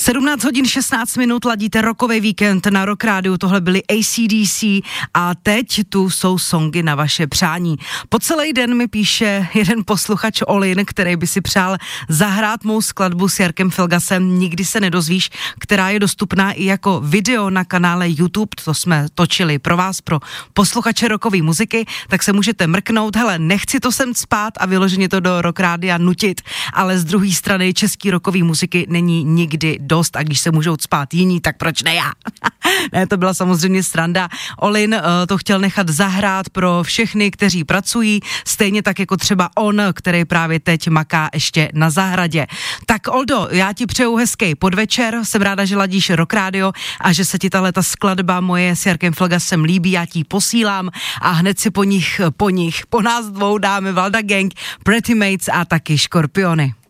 17 hodin 16 minut, ladíte rockový víkend na Rock Rádiu, tohle byly AC/DC a teď tu jsou songy na vaše přání. Po celý den mi píše jeden posluchač Olin, který by si přál zahrát mou skladbu s Jarkem Filgasem Nikdy se nedozvíš, která je dostupná i jako video na kanále YouTube, to jsme točili pro vás, pro posluchače rockové muziky, tak se můžete mrknout, hele, nechci to sem spát a vyloženě to do Rock Rádia nutit, ale z druhé strany český rockové muziky není nikdy dost a když se můžou spát jiní, tak proč ne já? Ne, to byla samozřejmě sranda. Olin to chtěl nechat zahrát pro všechny, kteří pracují, stejně tak jako třeba on, který právě teď maká ještě na zahradě. Tak Oldo, já ti přeju hezký podvečer, jsem ráda, že ladíš Rock Radio a že se ti tahleta skladba moje s Jarkem Filgasem líbí, já ti ji posílám a hned si po nás dvou dáme Valda Gang, Pretty Mates a taky Škorpiony.